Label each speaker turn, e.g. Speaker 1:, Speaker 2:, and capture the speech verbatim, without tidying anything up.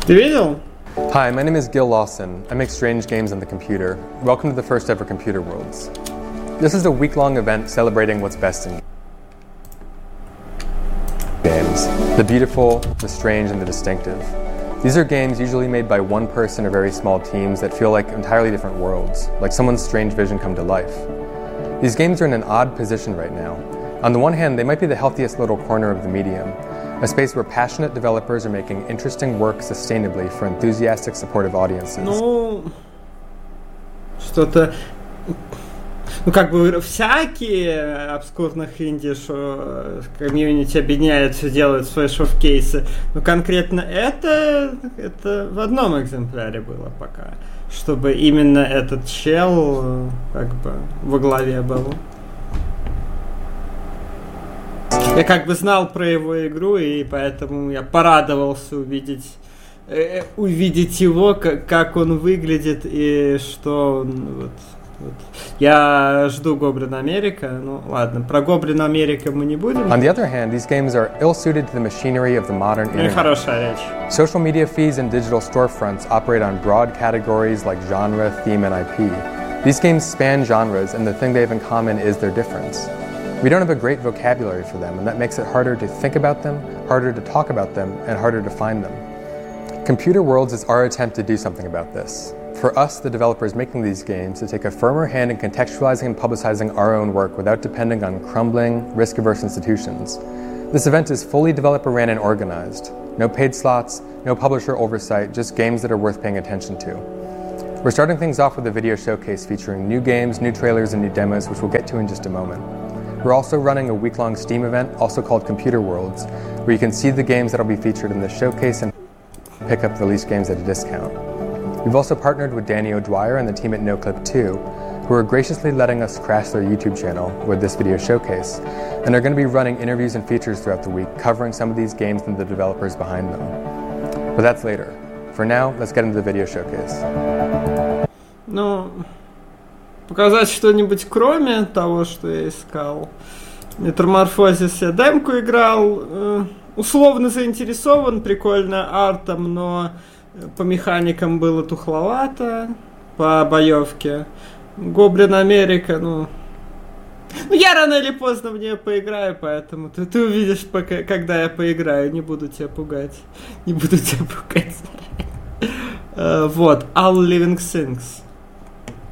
Speaker 1: Ты видел?
Speaker 2: Hi, my name is Gil Lawson. I make strange games on the computer. Welcome to the first ever Computer Worlds. This is a week-long event celebrating what's best in games. The beautiful, the strange, and the distinctive. These are games usually made by one person or very small teams that feel like entirely different worlds, like someone's strange vision come to life. These games are in an odd position right now. On the one hand, they might be the healthiest little corner of the medium, a space where passionate developers are making interesting work sustainably for enthusiastic, supportive audiences.
Speaker 1: Ну, что-то... Ну, как бы всякие обскурных инди, что комьюнити объединяются, делают свои шоу-кейсы. Но конкретно это, это в одном экземпляре было пока. Чтобы именно этот чел как бы во главе был. Я как бы знал про его игру, и поэтому я порадовался увидеть, э, увидеть его, как, как он выглядит и что он... Вот, вот. Я жду Гоблин Америка. Ну ладно, про Гоблин Америка мы не будем.
Speaker 2: On the other hand, these games are ill-suited to the machinery of the modern internet.
Speaker 1: Хорошая речь.
Speaker 2: Social media feeds and digital storefronts operate on broad categories like genre, theme, and I P. These games span genres, and the thing they have in common is their difference. We don't have a great vocabulary for them, and that makes it harder to think about them, harder to talk about them, and harder to find them. Computer Worlds is our attempt to do something about this. For us, the developers making these games, to take a firmer hand in contextualizing and publicizing our own work without depending on crumbling, risk-averse institutions. This event is fully developer-ran and organized. No paid slots, no publisher oversight, just games that are worth paying attention to. We're starting things off with a video showcase featuring new games, new trailers, and new demos, which we'll get to in just a moment. We're also running a week-long Steam event, also called Computer Worlds, where you can see the games that will be featured in the showcase and pick up released games at a discount. We've also partnered with Danny O'Dwyer and the team at NoClip two, who are graciously letting us crash their YouTube channel with this video showcase, and are going to be running interviews and features throughout the week, covering some of these games and the developers behind them. But that's later. For now, let's get into the video showcase.
Speaker 1: Ну, показать что-нибудь кроме того, что я искал. Метаморфозис я демку играл, э, условно заинтересован, прикольно артом, но по механикам было тухловато, по боевке. Гоблин Америка, ну... Ну, я рано или поздно в нее поиграю, поэтому ты, ты увидишь, пока, когда я поиграю, не буду тебя пугать. Не буду тебя пугать заранее. uh, вот, All Living Things.